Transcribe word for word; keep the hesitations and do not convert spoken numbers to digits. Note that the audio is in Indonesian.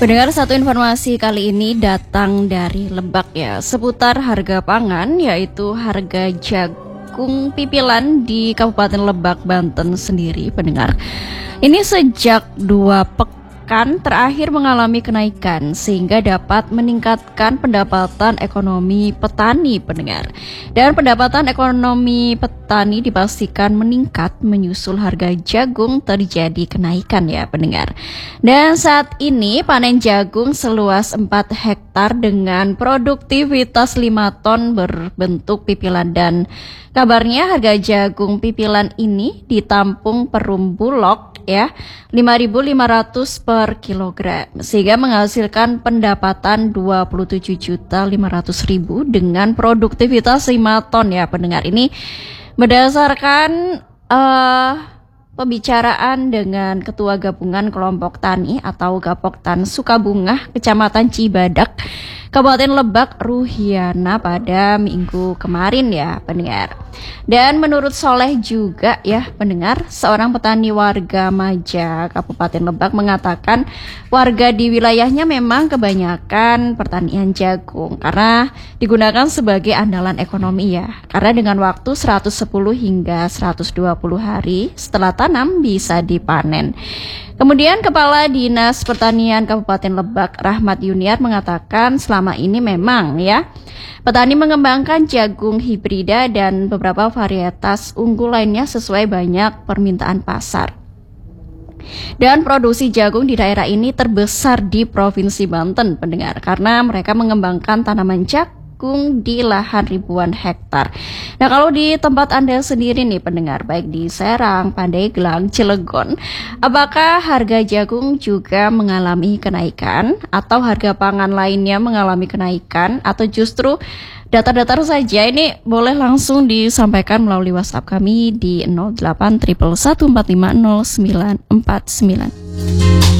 Pendengar, satu informasi kali ini datang dari Lebak ya, seputar harga pangan, yaitu harga jagung pipilan di Kabupaten Lebak, Banten sendiri, pendengar. Ini sejak dua pekan terakhir mengalami kenaikan sehingga dapat meningkatkan pendapatan ekonomi petani, pendengar. Dan pendapatan ekonomi petani dipastikan meningkat menyusul harga jagung terjadi kenaikan ya, pendengar. Dan saat ini panen jagung seluas empat hektar dengan produktivitas lima ton berbentuk pipilan, dan kabarnya harga jagung pipilan ini ditampung Perum Bulog ya lima ribu lima ratus per kilogram sehingga menghasilkan pendapatan dua puluh tujuh juta lima ratus ribu dengan produktivitas lima ton ya, pendengar. Ini berdasarkan uh, pembicaraan dengan Ketua Gabungan Kelompok Tani atau Gapoktan Sukabungah, Kecamatan Cibadak, Kabupaten Lebak, Ruhiana pada minggu kemarin ya, pendengar. Dan menurut Soleh juga ya, pendengar, seorang petani warga Maja, Kabupaten Lebak, mengatakan warga di wilayahnya memang kebanyakan pertanian jagung karena digunakan sebagai andalan ekonomi ya. Karena dengan waktu seratus sepuluh hingga seratus dua puluh hari setelah tanam bisa dipanen. Kemudian Kepala Dinas Pertanian Kabupaten Lebak, Rahmat Yuniar, mengatakan selama ini memang ya petani mengembangkan jagung hibrida dan beberapa varietas unggul lainnya sesuai banyak permintaan pasar. Dan produksi jagung di daerah ini terbesar di Provinsi Banten, pendengar, karena mereka mengembangkan tanaman jagung di lahan ribuan hektar. Nah, kalau di tempat Anda sendiri nih, pendengar, baik di Serang, Pandeglang, Cilegon, apakah harga jagung juga mengalami kenaikan atau harga pangan lainnya mengalami kenaikan, atau justru datar-datar saja? Ini boleh langsung disampaikan melalui WhatsApp kami di nol delapan satu satu empat lima nol sembilan empat sembilan.